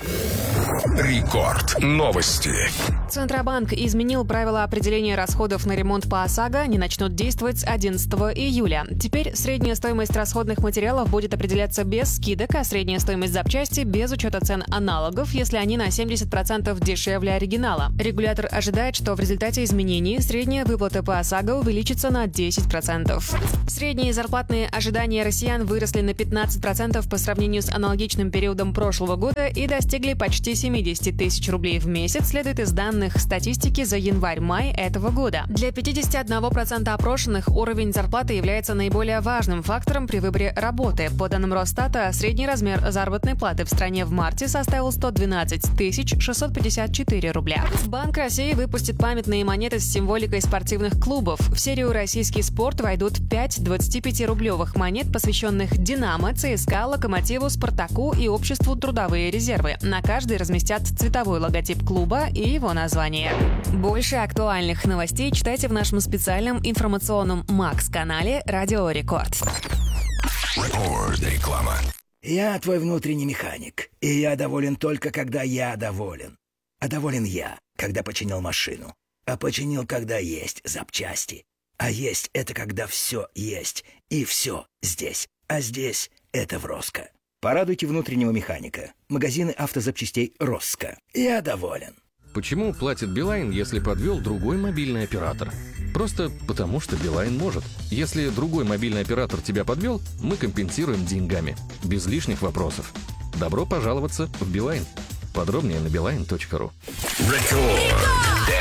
Рекорд. Новости. Центробанк изменил правила определения расходов на ремонт по ОСАГО. Они начнут действовать с 11 июля. Теперь средняя стоимость расходных материалов будет определяться без скидок, а средняя стоимость запчасти без учета цен аналогов, если они на 70% дешевле оригинала. Регулятор ожидает, что в результате изменений средняя выплата по ОСАГО увеличится на 10%. Средние зарплатные ожидания россиян выросли на 15% по сравнению с аналогичным периодом прошлого года и достигли почти 70 тысяч рублей в месяц, следует из данных статистики за январь-май этого года. Для 51% опрошенных уровень зарплаты является наиболее важным фактором при выборе работы. По данным Росстата, средний размер заработной платы в стране в марте составил 112 654 рубля. Банк России выпустит памятные монеты с символикой спортивных клубов. В серию «Российский спорт» войдут 5 25-рублевых монет, посвященных «Динамо», ЦСКА, «Локомотиву», «Спартаку» и обществу «Трудовые резервы». На каждой разместят цветовой логотип клуба и его название. Больше актуальных новостей читайте в нашем специальном информационном Макс-канале «Радио Рекорд». Реклама. Я твой внутренний механик, и я доволен только, когда я доволен. А доволен я, когда починил машину. А починил, когда есть запчасти. А есть — это когда все есть, и все здесь. А здесь — это в Роско. Порадуйте внутреннего механика. Магазины автозапчастей Роско. Я доволен. Почему платит Билайн, если подвел другой мобильный оператор? Просто потому, что Билайн может. Если другой мобильный оператор тебя подвел, мы компенсируем деньгами. Без лишних вопросов. Добро пожаловаться в Билайн. Подробнее на beeline.ru. Рекорд.